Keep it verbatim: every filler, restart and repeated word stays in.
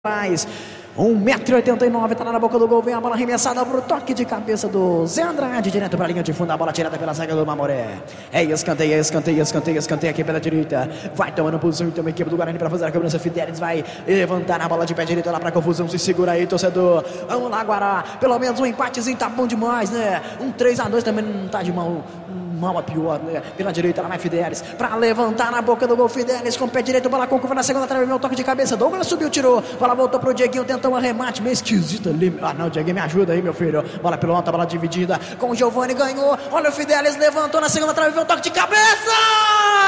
Mais um metro e oitenta e nove, tá na boca do gol, vem a bola arremessada pro toque de cabeça do Zé Andrade, direto pra linha de fundo, a bola tirada pela zaga do Mamoré. É escanteio, é escanteio, é escanteio, escanteio aqui pela direita, vai tomando posição e tem uma equipe do Guarani pra fazer a cobrança. Fidelis vai levantar a bola de pé direito lá pra confusão, se segura aí, torcedor. Vamos lá, Guará, pelo menos um empatezinho tá bom demais, né? Um três a dois também não tá de mal. Mal a pior, né? Pela direita, lá vai Fidelis pra levantar na boca do gol. Fidelis com o pé direito, bola com curva na segunda trave, meu toque de cabeça. Douglas subiu, tirou, bola voltou pro Dieguinho, tentou um arremate meio esquisito ali. Ah, não, Dieguinho, me ajuda aí, meu filho. Bola pelo alto, bola dividida com o Giovani, ganhou. Olha o Fidelis, levantou na segunda trave, meu toque de cabeça.